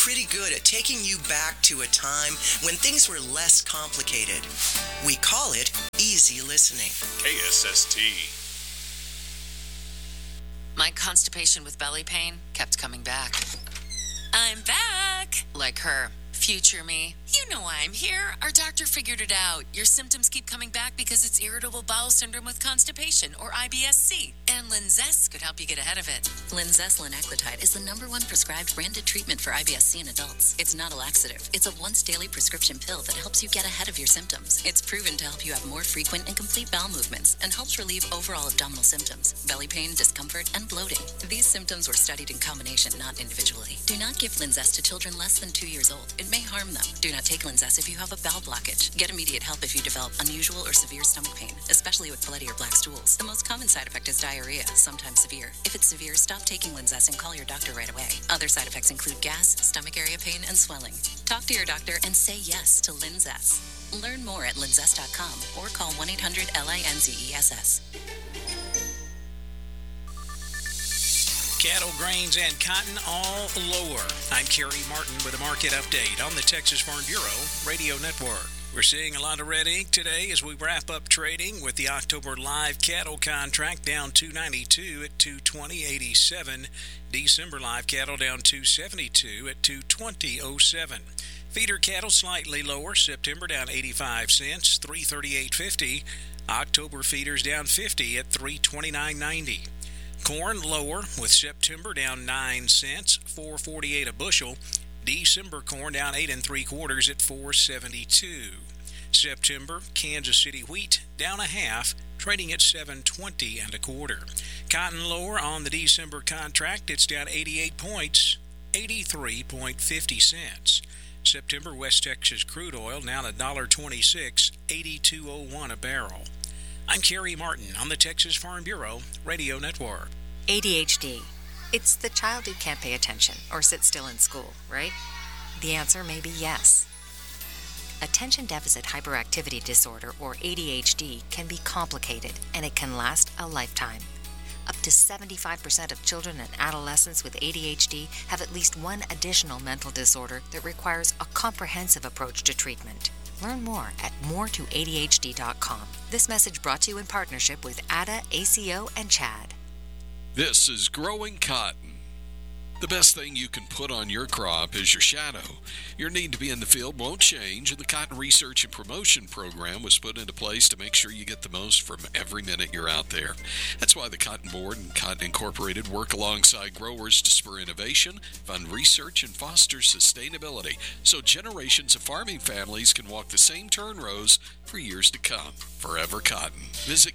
pretty good at taking you back to a time when things were less complicated. We call it easy listening. KSST. My constipation with belly pain kept coming back. I'm back! Like her. Future me. You know why I'm here. Our doctor figured it out. Your symptoms keep coming back because it's irritable bowel syndrome with constipation, or IBS-C. And Linzess could help you get ahead of it. Linzess linaclotide is the #1 prescribed branded treatment for IBS-C in adults. It's not a laxative. It's a once-daily prescription pill that helps you get ahead of your symptoms. It's proven to help you have more frequent and complete bowel movements and helps relieve overall abdominal symptoms, belly pain, discomfort, and bloating. These symptoms were studied in combination, not individually. Do not give Linzess to children less than 2 years old. It may harm them. Do not take Linzess if you have a bowel blockage. Get immediate help if you develop unusual or severe stomach pain, especially with bloody or black stools. The most common side effect is diarrhea, sometimes severe. If it's severe, stop taking Linzess and call your doctor right away. Other side effects include gas, stomach area pain, and swelling. Talk to your doctor and say yes to Linzess. Learn more at linzess.com or call 1-800-LINZESS. Cattle, grains, and cotton all lower. I'm Kerry Martin with a market update on the Texas Farm Bureau Radio Network. We're seeing a lot of red ink today as we wrap up trading with the October live cattle contract down 292 at 220.87. December live cattle down 272 at 220.07. Feeder cattle slightly lower. September down 85 cents, 338.50. October feeders down 50 at 329.90. Corn lower with September down 9 cents, 4.48 a bushel. December corn down 8 3/4 at 4.72. September Kansas City wheat down a half, trading at 7.20 1/4. Cotton lower on the December contract. It's down 88 points, 83.50 cents. September West Texas crude oil down $1.26, 82.01 a barrel. I'm Kerry Martin on the Texas Farm Bureau Radio Network. ADHD. It's the child who can't pay attention or sit still in school, right? The answer may be yes. Attention Deficit Hyperactivity Disorder, or ADHD, can be complicated and it can last a lifetime. Up to 75% of children and adolescents with ADHD have at least one additional mental disorder that requires a comprehensive approach to treatment. Learn more at moretoadhd.com. This message brought to you in partnership with ADA, ACO, and CHAD. This is Growing Cotton. The best thing you can put on your crop is your shadow. Your need to be in the field won't change, and the Cotton Research and Promotion Program was put into place to make sure you get the most from every minute you're out there. That's why the Cotton Board and Cotton Incorporated work alongside growers to spur innovation, fund research, and foster sustainability, so generations of farming families can walk the same turn rows for years to come. Forever Cotton. Visit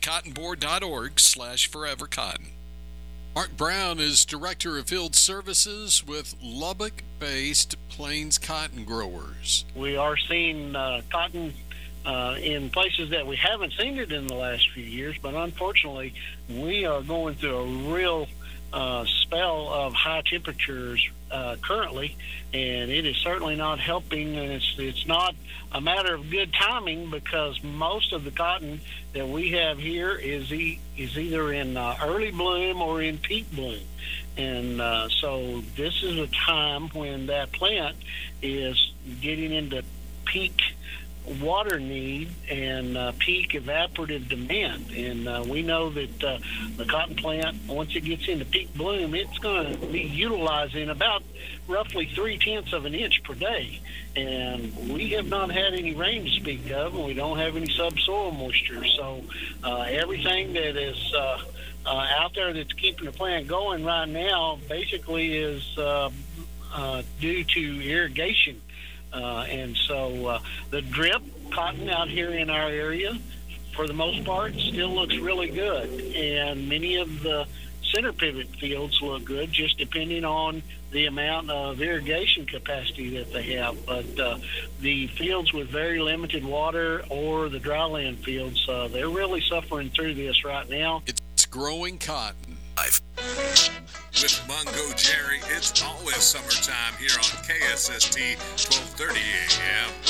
cottonboard.org/forevercotton. Mark Brown is Director of Field Services with Lubbock-based Plains Cotton Growers. We are seeing cotton in places that we haven't seen it in the last few years, but unfortunately we are going through a real spell of high temperatures currently, and it is certainly not helping, and it's not a matter of good timing because most of the cotton that we have here is either in early bloom or in peak bloom. And so this is a time when that plant is getting into peak water need and peak evaporative demand. And we know that the cotton plant, once it gets into peak bloom, it's going to be utilizing about roughly 0.3 of an inch per day. And we have not had any rain to speak of, and we don't have any subsoil moisture. So everything that is out there that's keeping the plant going right now basically is due to irrigation. And so the drip cotton out here in our area, for the most part, still looks really good. And many of the center pivot fields look good, just depending on the amount of irrigation capacity that they have. But the fields with very limited water or the dryland fields, they're really suffering through this right now. It's Growing Cotton. With Mungo Jerry, it's always summertime here on KSST 1230 AM.